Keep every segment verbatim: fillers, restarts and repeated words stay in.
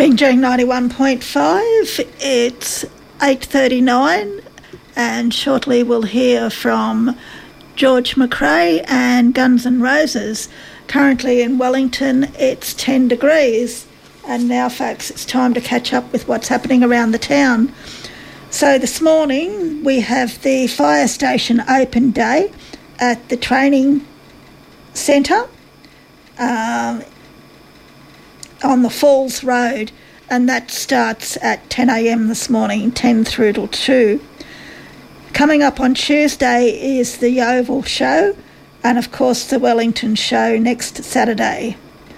Bingjang ninety-one point five, it's eight thirty-nine, and shortly we'll hear from George McRae and Guns N' Roses. Currently in Wellington it's ten degrees, and now folks it's time to catch up with what's happening around the town. So this morning we have the fire station open day at the training centre um, on the Falls Road, and that starts at ten a.m. this morning, ten through till two. Coming up on Tuesday is the Yeovil show, and of course the Wellington show next Saturday.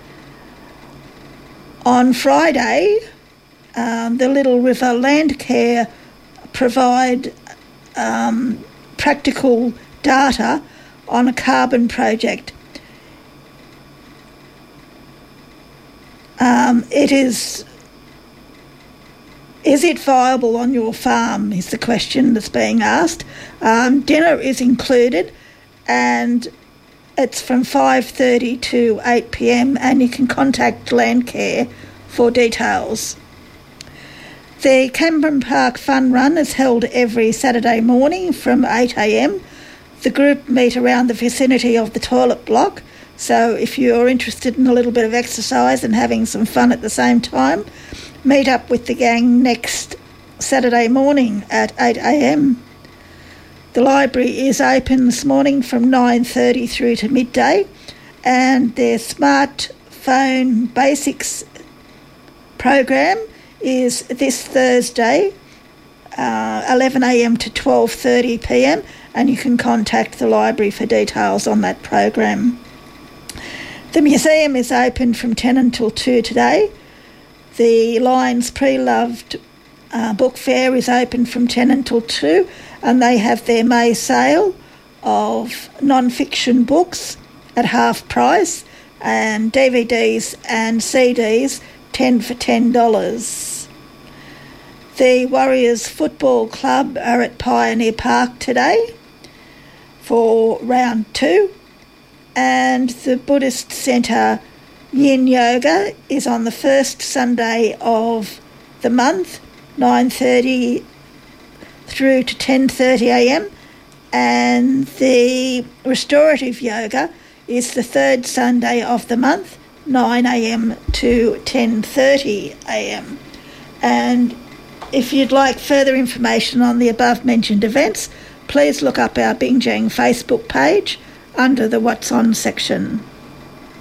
On Friday, um, the Little River Landcare provide um, practical data on a carbon project. Um, it is, is it viable on your farm is the question that's being asked. Um, dinner is included, and it's from five thirty to eight p.m, and you can contact Landcare for details. The Cameron Park Fun Run is held every Saturday morning from eight a.m. The group meet around the vicinity of the toilet block, so if you're interested in a little bit of exercise and having some fun at the same time, meet up with the gang next Saturday morning at eight a.m. The library is open this morning from nine thirty through to midday, and their smartphone basics program is this Thursday, uh, eleven a.m. to twelve thirty p.m, and you can contact the library for details on that program. The museum is open from ten until two today. The Lions Pre-Loved uh, book fair is open from ten until two, and they have their May sale of non-fiction books at half price, and D V Ds and C Ds ten for ten dollars. The Warriors Football Club are at Pioneer Park today for round two, and the Buddhist Centre Yin Yoga is on the first Sunday of the month, nine thirty through to ten thirty a.m, and the Restorative Yoga is the third Sunday of the month, nine a.m. to ten thirty a.m. And if you'd like further information on the above mentioned events, please look up our Bingjang Facebook page under the What's On section.